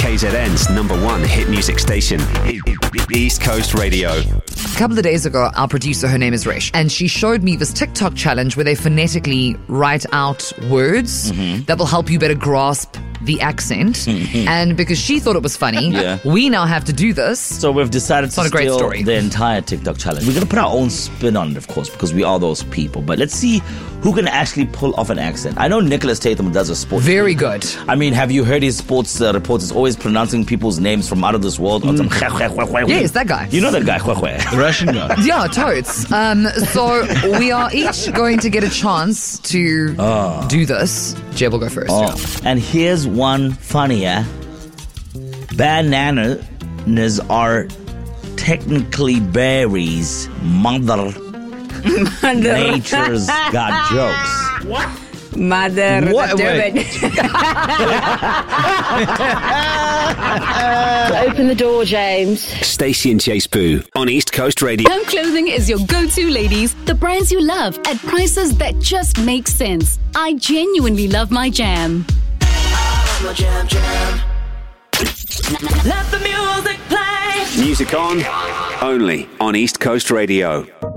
KZN's #1 hit music station, East Coast Radio. A couple of days ago, our producer, her name is Resh, and she showed me this TikTok challenge where they phonetically write out words that will help you better grasp the accent. And because she thought it was funny, we now have to do this. So we've decided to steal the entire TikTok challenge. We're going to put our own spin on it, of course, because we are those people. But let's see who can actually pull off an accent. I know Nicholas Tatham does a sports. Very good. I mean, have you heard his sports reporters always pronouncing people's names from out of this world? Yes, that guy. You know that guy, The Russian guy. Yeah, totes. So we are each going to get a chance to do this. Jeb will go first. And here's one funnier. Bananas are technically berries. Mother Nature's got jokes. What? Mother. Wait. Open the door, James. Stacey and Chase Boo on East Coast Radio. Home Clothing is your go-to, ladies. The brands you love at prices that just make sense. I genuinely love my jam. My jam, jam. Let the music play. Music on, only on East Coast Radio.